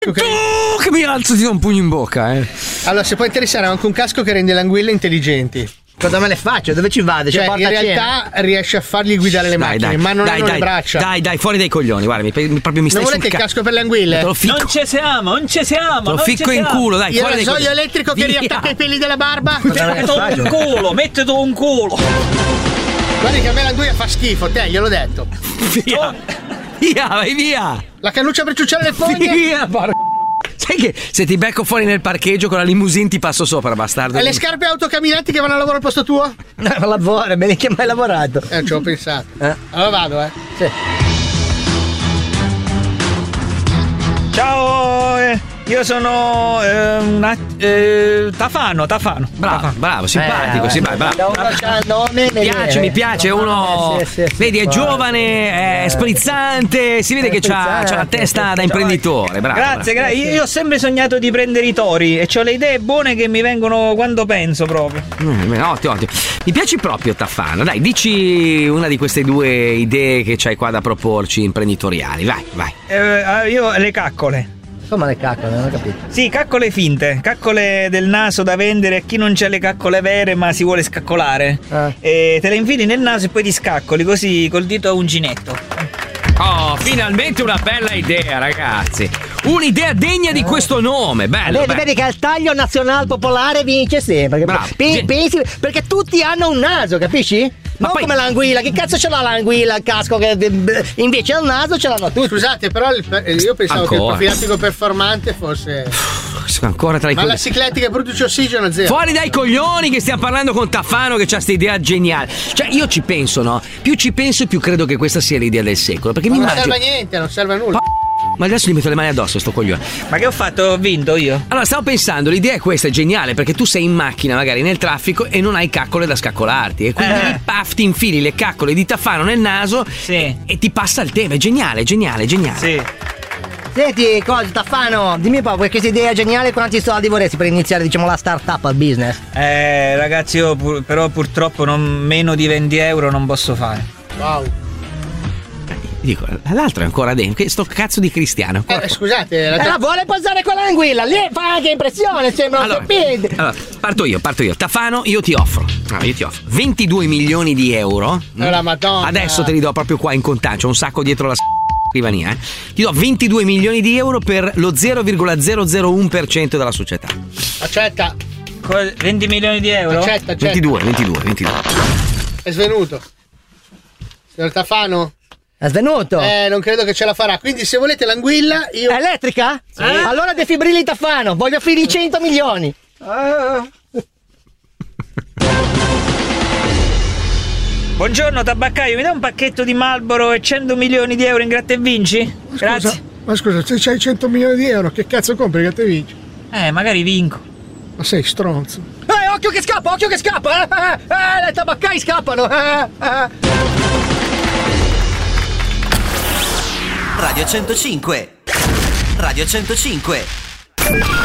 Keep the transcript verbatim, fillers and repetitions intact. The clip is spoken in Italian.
Tu che mi alzo ti do un pugno in bocca, eh. Allora, se può interessare anche un casco che rende le anguille intelligenti. Cosa me le faccio? Dove ci vado? Cioè, in realtà riesce a fargli guidare le Dai, macchine, dai, ma non dai, hanno dai, le braccia. Dai, dai, fuori dai coglioni, guarda, mi, mi- proprio mi stai Non sul volete il ca- casco per le anguille? Te lo ficco, Non ci siamo, non ci siamo. te lo non ci ficco in siamo. culo, dai, Il fuori dai rasoio coglioni. elettrico che Via. riattacca i peli della barba? Mettete un culo, mettete un culo. Guardi che a me l'anguilla fa schifo, te, gliel'ho detto. Via, via, vai via. La cannuccia per ciucciare le foglie? Via, porca. Sai che se ti becco fuori nel parcheggio con la limousine ti passo sopra, bastardo. E le scarpe autocamminanti che vanno a lavoro al posto tuo? No, lavoro, bene che mai lavorato. Eh, ci ho pensato. Eh. Allora vado, eh. Sì. Ciao, eh, io sono eh, una, eh, Tafano, Tafano. Bravo, bravo, simpatico, Eh, simpatico, bravo. Da uno c'ha il nome, Mi piace, mi piace, è uno. Eh, sì, sì, sì, vedi, è guarda. giovane, è sprizzante, si vede È che c'ha, sprizzante, c'ha la testa da sì, imprenditore, bravo. Grazie, bravo. grazie. Io, io ho sempre sognato di prendere i tori e ho le idee buone che mi vengono quando penso proprio. Mm, ottimo, ottimo. Mi piaci proprio Tafano. Dai, dici una di queste due idee che c'hai qua da proporci imprenditoriali. Vai, vai. Eh, io le caccole. Come le caccole, non ho capito. Sì, caccole finte, caccole del naso da vendere a chi non c'ha le caccole vere ma si vuole scaccolare. Eh. E te le infili nel naso e poi ti scaccoli così col dito a uncinetto. Oh, finalmente una bella idea, ragazzi. Un'idea degna di questo nome. Bello, Vedi, bello. vedi che il taglio nazionale popolare vince sempre. Bravo. Pe- Sì. pensi, perché tutti hanno un naso, capisci? Ma Non poi- come l'anguilla, che cazzo ce l'ha l'anguilla, il casco che invece il naso ce l'hanno tutti. Scusate, però il- io pensavo che il Ancora. profilattico performante fosse. Ancora tra i Ma la coglioni. cicletta che produce ossigeno, zero. Fuori dai coglioni che stiamo parlando con Tafano che c'ha questa idea geniale. Cioè, io ci penso, no? Più ci penso, più credo che questa sia l'idea del secolo. Perché Ma mi non immagino. serve a niente, non serve a nulla. Ma adesso gli metto le mani addosso, sto coglione. Ma che ho fatto? Ho vinto io. Allora, stavo pensando, l'idea è questa, è geniale, perché tu sei in macchina, magari nel traffico, e non hai caccole da scaccolarti. E quindi Eh. paf, ti infili le caccole di Tafano nel naso Sì. e ti passa il tema. È geniale, geniale, geniale. Sì. Senti, cosa, Tafano, dimmi un po', questa idea geniale, quanti soldi vorresti per iniziare, diciamo, la start-up al business? Eh, ragazzi, io pur- però purtroppo non meno di venti euro non posso fare. Wow. Dico, l'altro è ancora dentro. Che sto cazzo di cristiano. ancora- Eh, scusate, la Eh, la vuole posare con l'anguilla, lì fa anche impressione, sembra un Allora, serpente. allora, parto io, parto io. Tafano, io ti offro. Ah, io ti offro ventidue milioni di euro. Eh, la Madonna. Adesso te li do proprio qua in contanti. C'ho un sacco dietro la scrivania. Eh. Ti do ventidue milioni di euro per lo zero virgola zero zero uno per cento della società. Accetta, Co- venti milioni di euro? accetta, accetta. ventidue, ventidue, ventidue. È svenuto. Signor Tafano? È svenuto. Eh, non credo che ce la farà. Quindi se volete l'anguilla, io. È elettrica? Sì. Allora defibrilli Tafano, voglio finire i cento milioni. Buongiorno tabaccaio, mi dai un pacchetto di Marlboro e cento milioni di euro in gratta e vinci? Grazie. Ma scusa, se c'hai cento milioni di euro, che cazzo compri che te vinci? Eh, magari vinco. Ma sei stronzo. Eh, occhio che scappa, occhio che scappa! Eh, eh, le tabaccai scappano! Eh, eh. Radio centocinque. Radio centocinque.